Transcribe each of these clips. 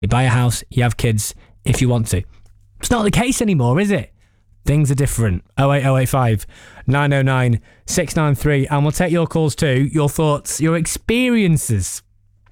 You buy a house, you have kids if you want to. It's not the case anymore, is it? Things are different. 08085 909 693. And we'll take your calls too, your thoughts, your experiences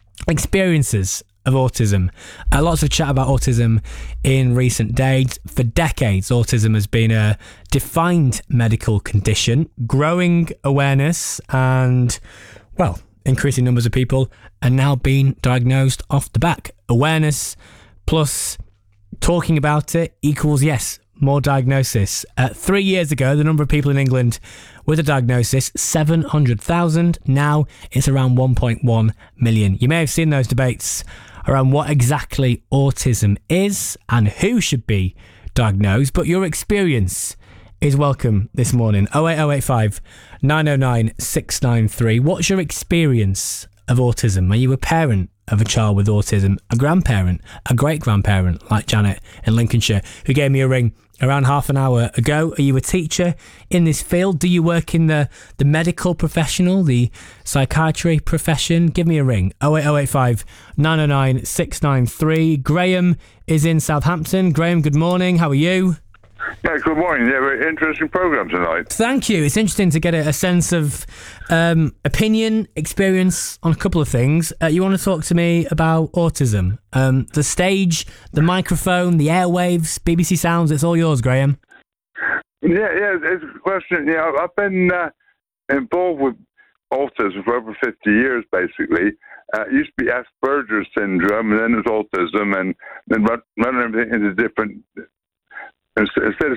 of autism. Lots of chat about autism in recent days. For decades, autism has been a defined medical condition, growing awareness and, well, increasing numbers of people are now being diagnosed off the back. Awareness plus talking about it equals, yes, more diagnosis. 3 years ago, the number of people in England with a diagnosis, 700,000. Now it's around 1.1 million. You may have seen those debates around what exactly autism is and who should be diagnosed, but your experience is welcome this morning. 08085 909 693. What's your experience of autism? Are you a parent of a child with autism, a grandparent, a great-grandparent like Janet in Lincolnshire, who gave me a ring around half an hour ago? Are you a teacher in this field? Do you work in the medical professional, the psychiatry profession? Give me a ring. 08085 909 693. Graham is in Southampton. Graham, good morning. How are you? Yeah, good morning. Yeah, very interesting programme tonight. Thank you. It's interesting to get a sense of opinion, experience on a couple of things. You want to talk to me about autism? The stage, the microphone, the airwaves, BBC Sounds, it's all yours, Graham. Yeah, it's a question. Yeah, I've been involved with autism for over 50 years, basically. It used to be Asperger's syndrome, and then it was autism, and then running everything into different... Instead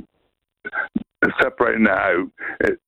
of separating that out, it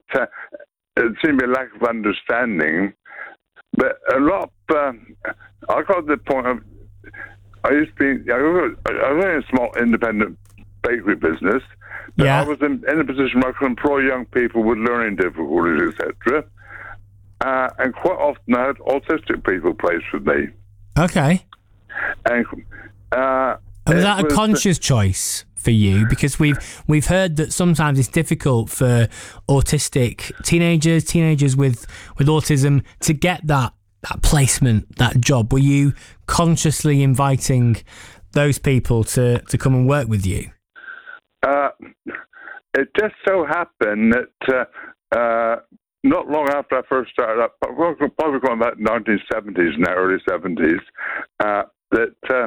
seemed to be a lack of understanding. But a lot of, I got to the point of, I was in a small independent bakery business, but I was in a position where I could employ young people with learning difficulties, etc. And quite often I had autistic people placed with me. Okay. And was that a conscious choice for you? Because we've heard that sometimes it's difficult for autistic teenagers with autism to get that placement, that job. Were you consciously inviting those people to come and work with you? It just so happened that not long after I first started up, probably going about 1970s now, early 70s, that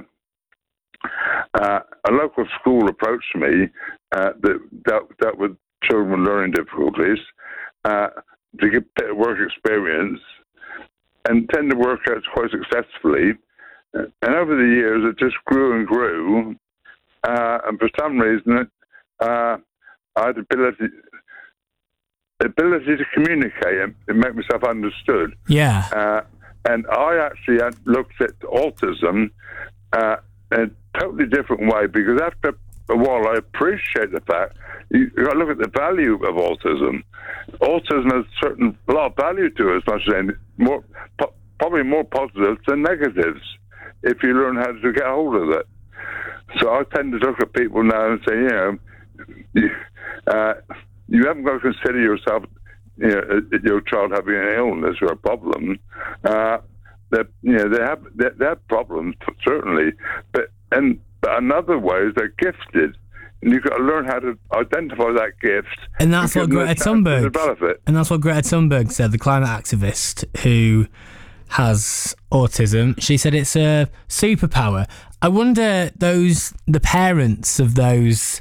a local school approached me that dealt with children with learning difficulties to get a bit of work experience, and tend to work out quite successfully. And over the years, it just grew and grew. And for some reason, I had the ability to communicate and make myself understood. Yeah. And I actually had looked at autism in a totally different way, because after a while, I appreciate the fact you've got to look at the value of autism. Autism has a lot of value to us, much as probably more positives than negatives, if you learn how to get hold of it. So I tend to look at people now and say, you haven't got to consider yourself, your child having an illness or a problem. They have problems, certainly, but another way is they're gifted, and you've got to learn how to identify that gift. And that's what Greta Thunberg said, the climate activist who has autism. She said it's a superpower. I wonder the parents of those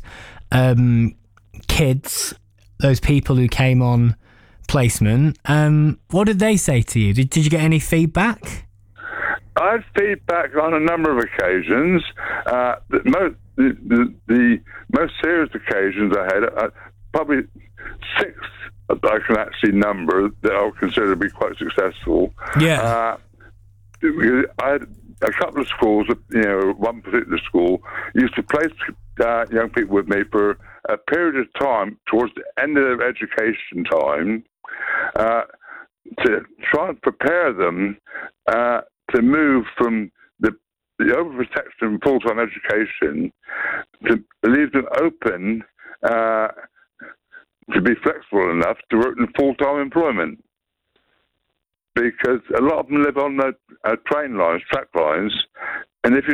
kids, those people who came on placement, what did they say to you? Did you get any feedback? I had feedback on a number of occasions. The most serious occasions I had, probably 6 that I can actually number that I would consider to be quite successful. Yeah. I had a couple of schools, one particular school used to place young people with me for a period of time towards the end of their education time to try and prepare them to move from the overprotection of full-time education to leave them open to be flexible enough to work in full-time employment. Because a lot of them live on train lines, track lines, and if you